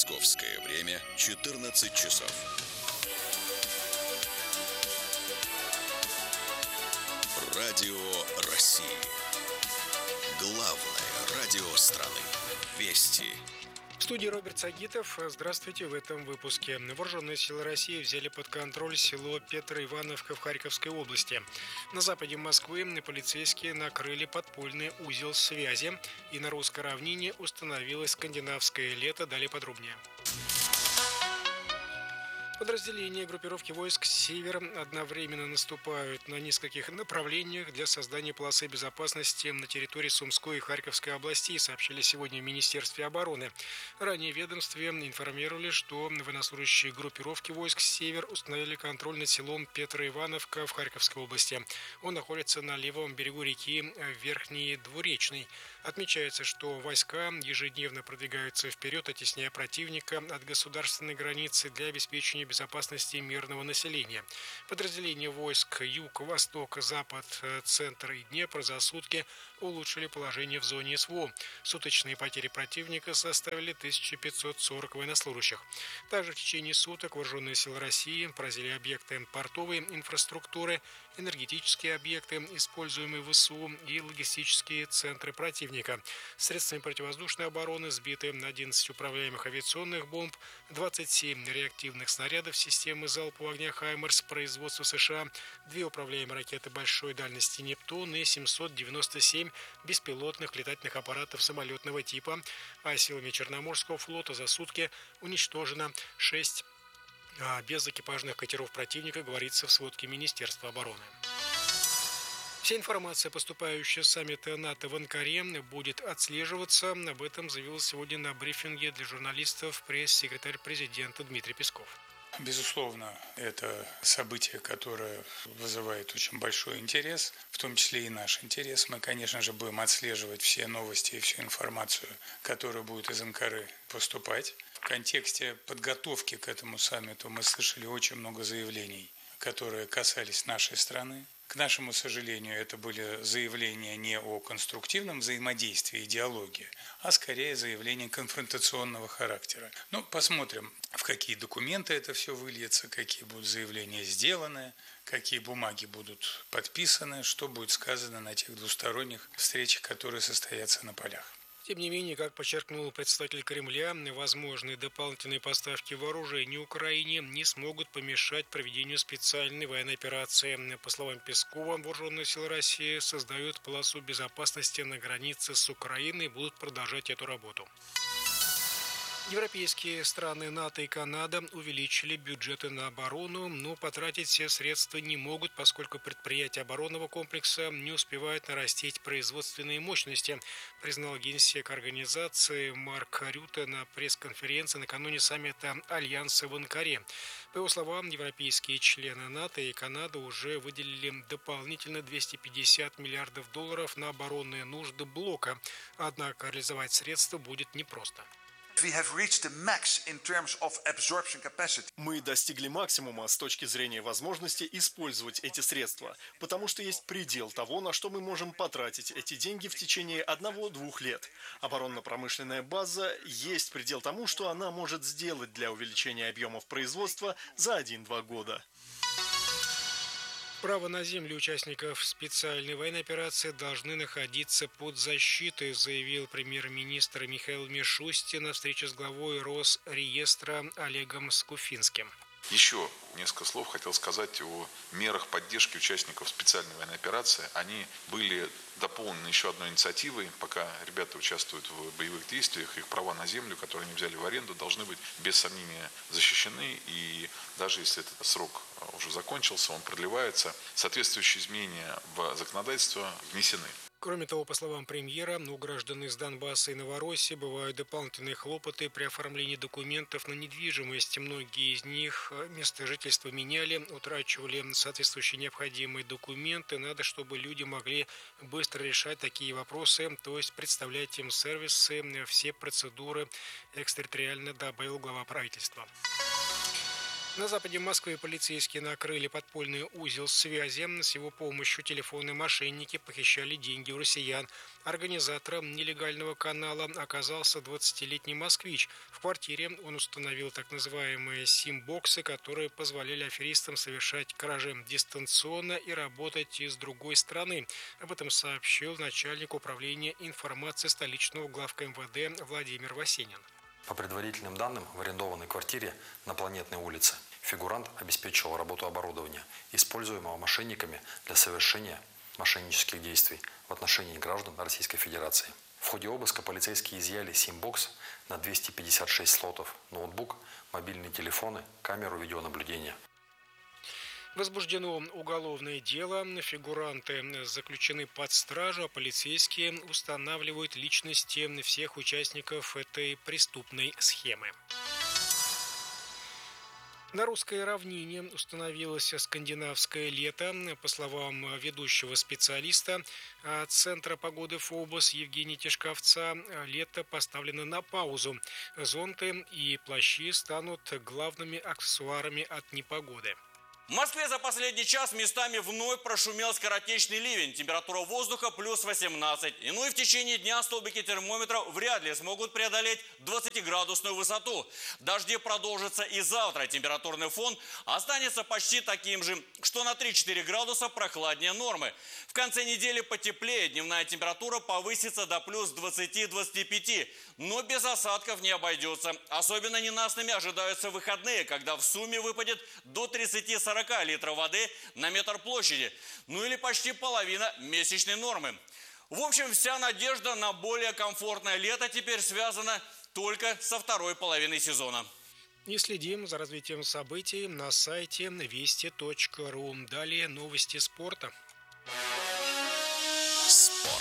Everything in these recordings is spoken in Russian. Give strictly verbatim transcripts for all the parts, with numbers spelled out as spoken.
Московское время четырнадцать часов. Радио России. Главное радио страны. Вести. В студии Роберт Сагитов. Здравствуйте. В этом выпуске. Вооруженные силы России взяли под контроль село Петроивановка в Харьковской области. На западе Москвы полицейские накрыли подпольный узел связи, и на русской равнине установилось скандинавское лето. Далее подробнее. Подразделения группировки войск «Север» одновременно наступают на нескольких направлениях для создания полосы безопасности на территории Сумской и Харьковской областей, сообщили сегодня в Министерстве обороны. Ранее в ведомстве информировали, что военнослужащие группировки войск «Север» установили контроль над селом Петроивановка в Харьковской области. Он находится на левом берегу реки Верхний Двуречный. Отмечается, что войска ежедневно продвигаются вперед, оттесняя противника от государственной границы для обеспечения безопасности мирного населения. Подразделения войск Юг, Восток, Запад, Центр и Днепр за сутки улучшили положение в зоне СВО. Суточные потери противника составили тысячу пятьсот сорок военнослужащих. Также в течение суток вооруженные силы России поразили объекты портовой инфраструктуры, энергетические объекты, используемые в ВСУ, и логистические центры противника. Средствами противовоздушной обороны сбиты одиннадцать управляемых авиационных бомб, двадцать семь реактивных снарядов системы залпового огня «Хаймерс» производства США, две управляемые ракеты большой дальности «Нептун» и семьсот девяносто семь беспилотных летательных аппаратов самолетного типа, а силами Черноморского флота за сутки уничтожено шесть безэкипажных катеров противника, говорится в сводке Министерства обороны. Вся информация, поступающая с саммита НАТО в Анкаре, будет отслеживаться. Об этом заявил сегодня на брифинге для журналистов пресс-секретарь президента Дмитрий Песков. Безусловно, это событие, которое вызывает очень большой интерес, в том числе и наш интерес. Мы, конечно же, будем отслеживать все новости и всю информацию, которая будет из Анкары поступать. В контексте подготовки к этому саммиту мы слышали очень много заявлений, которые касались нашей страны. К нашему сожалению, это были заявления не о конструктивном взаимодействии и диалоге, а скорее заявления конфронтационного характера. Ну, посмотрим, в какие документы это все выльется, какие будут заявления сделаны, какие бумаги будут подписаны, что будет сказано на тех двусторонних встречах, которые состоятся на полях. Тем не менее, как подчеркнул представитель Кремля, возможные дополнительные поставки вооружений Украине не смогут помешать проведению специальной военной операции. По словам Пескова, вооруженные силы России создают полосу безопасности на границе с Украиной и будут продолжать эту работу. Европейские страны НАТО и Канада увеличили бюджеты на оборону, но потратить все средства не могут, поскольку предприятия оборонного комплекса не успевают нарастить производственные мощности, признал генсек организации Марк Рюте на пресс-конференции накануне саммита Альянса в Анкаре. По его словам, европейские члены НАТО и Канада уже выделили дополнительно двести пятьдесят миллиардов долларов на оборонные нужды блока, однако реализовать средства будет непросто. Мы достигли максимума с точки зрения возможности использовать эти средства, потому что есть предел того, на что мы можем потратить эти деньги в течение одного-двух лет. Оборонно-промышленная база есть предел тому, что она может сделать для увеличения объемов производства за один-два года. Право на землю участников специальной военной операции должны находиться под защитой, заявил премьер-министр Михаил Мишустин на встрече с главой Росреестра Олегом Скуфинским. Еще несколько слов хотел сказать о мерах поддержки участников специальной военной операции. Они были дополнены еще одной инициативой. Пока ребята участвуют в боевых действиях, их права на землю, которые они взяли в аренду, должны быть без сомнения защищены. И даже если этот срок уже закончился, он продлевается, соответствующие изменения в законодательство внесены. Кроме того, по словам премьера, у граждан из Донбасса и Новороссии бывают дополнительные хлопоты при оформлении документов на недвижимость. Многие из них место жительства меняли, утрачивали соответствующие необходимые документы. Надо, чтобы люди могли быстро решать такие вопросы, то есть представлять им сервисы, все процедуры экстерриториально, добавил глава правительства. На западе Москвы полицейские накрыли подпольный узел связи. С его помощью телефонные мошенники похищали деньги у россиян. Организатором нелегального канала оказался двадцатилетний москвич. В квартире он установил так называемые сим-боксы, которые позволяли аферистам совершать кражи дистанционно и работать из другой страны. Об этом сообщил начальник управления информации столичного главка эм вэ дэ Владимир Васенин. По предварительным данным, в арендованной квартире на Планетной улице фигурант обеспечивал работу оборудования, используемого мошенниками для совершения мошеннических действий в отношении граждан Российской Федерации. В ходе обыска полицейские изъяли сим-бокс на двести пятьдесят шесть слотов, ноутбук, мобильные телефоны, камеру видеонаблюдения. Возбуждено уголовное дело, фигуранты заключены под стражу, а полицейские устанавливают личности всех участников этой преступной схемы. На русской равнине установилось скандинавское лето. По словам ведущего специалиста Центра погоды ФОБОС Евгения Тишковца, лето поставлено на паузу. Зонты и плащи станут главными аксессуарами от непогоды. В Москве за последний час местами вновь прошумел скоротечный ливень. Температура воздуха плюс восемнадцать. И ну и в течение дня столбики термометров вряд ли смогут преодолеть двадцатиградусную высоту. Дожди продолжатся и завтра. Температурный фон останется почти таким же, что на три-четыре градуса прохладнее нормы. В конце недели потеплее. Дневная температура повысится до плюс двадцати-двадцати пяти. Но без осадков не обойдется. Особенно ненастными ожидаются выходные, когда в сумме выпадет до тридцати-сорока литров воды на метр площади. Ну или почти половина месячной нормы. В общем, вся надежда на более комфортное лето теперь связана только со второй половиной сезона. И следим за развитием событий на сайте вести точка ру. Далее новости спорта. Спорт.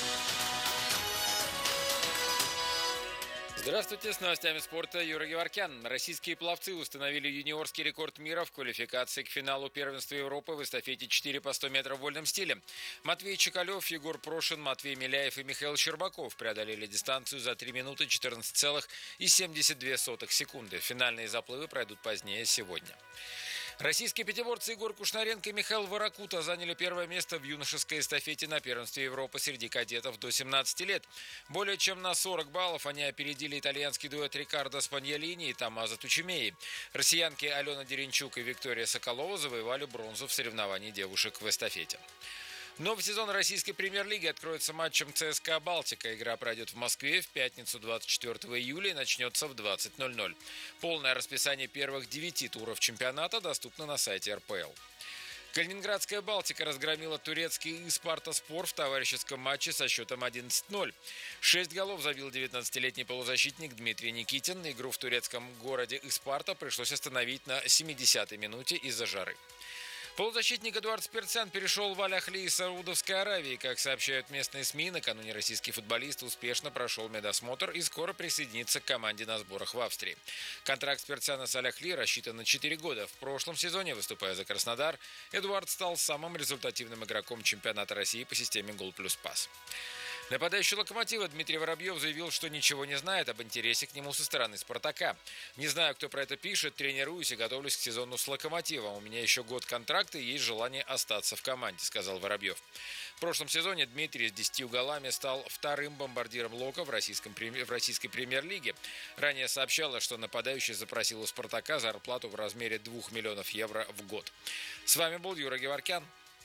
Здравствуйте, с новостями спорта Юра Геворкян. Российские пловцы установили юниорский рекорд мира в квалификации к финалу первенства Европы в эстафете четыре по сто метров в вольном стиле. Матвей Чекалев, Егор Прошин, Матвей Миляев и Михаил Щербаков преодолели дистанцию за три минуты четырнадцать целых семьдесят две сотых секунды. Финальные заплывы пройдут позднее сегодня. Российские пятиборцы Егор Кушнаренко и Михаил Воракута заняли первое место в юношеской эстафете на первенстве Европы среди кадетов до семнадцати лет. Более чем на сорок баллов они опередили итальянский дуэт Рикардо Спаньолини и Томмазо Тучемеи. Россиянки Алена Деренчук и Виктория Соколова завоевали бронзу в соревновании девушек в эстафете. Новый сезон российской премьер-лиги откроется матчем ЦСКА «Балтика». Игра пройдет в Москве в пятницу двадцать четвёртого июля и начнется в двадцать ноль ноль. Полное расписание первых девяти туров чемпионата доступно на сайте эр пэ эл. Калининградская «Балтика» разгромила турецкий «Спартаспор» в товарищеском матче со счетом одиннадцать ноль. Шесть голов забил девятнадцатилетний полузащитник Дмитрий Никитин. Игру в турецком городе Испарта пришлось остановить на семидесятой минуте из-за жары. Полузащитник Эдуард Спиртсян перешел в Аль-Ахли из Саудовской Аравии. Как сообщают местные СМИ, накануне российский футболист успешно прошел медосмотр и скоро присоединится к команде на сборах в Австрии. Контракт Спиртсяна с Аль-Ахли рассчитан на четыре года. В прошлом сезоне, выступая за Краснодар, Эдуард стал самым результативным игроком чемпионата России по системе «Гол плюс пас». Нападающий «Локомотива» Дмитрий Воробьев заявил, что ничего не знает об интересе к нему со стороны «Спартака». «Не знаю, кто про это пишет, тренируюсь и готовлюсь к сезону с «Локомотивом. У меня еще год контракта и есть желание остаться в команде», — сказал Воробьев. В прошлом сезоне Дмитрий с десятью голами стал вторым бомбардиром «Лока» в, российском, в российской премьер-лиге. Ранее сообщалось, что нападающий запросил у «Спартака» зарплату в размере двух миллионов евро в год. С вами был Юра Геворкян.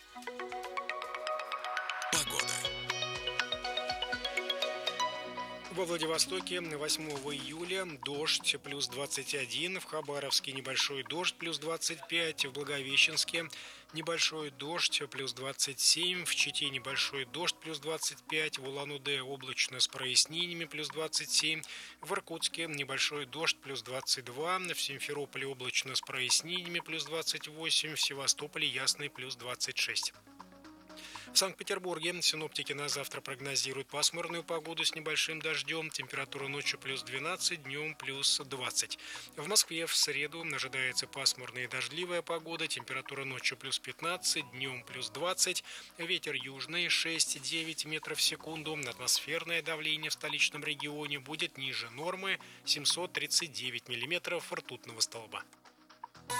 Погода. Во Владивостоке восьмого июля дождь плюс двадцать один, в Хабаровске небольшой дождь плюс двадцать пять, в Благовещенске небольшой дождь плюс двадцать семь, в Чите небольшой дождь плюс двадцать пять, в Улан-Удэ облачно с прояснениями плюс двадцать семь, в Иркутске небольшой дождь плюс двадцать два, в Симферополе облачно с прояснениями плюс двадцать восемь, в Севастополе ясный плюс двадцать шесть. В Санкт-Петербурге синоптики на завтра прогнозируют пасмурную погоду с небольшим дождем. Температура ночью плюс двенадцать, днем плюс двадцать. В Москве в среду ожидается пасмурная и дождливая погода. Температура ночью плюс пятнадцать, днем плюс двадцать. Ветер южный шесть-девять метров в секунду. Атмосферное давление в столичном регионе будет ниже нормы семьсот тридцать девять миллиметров ртутного столба.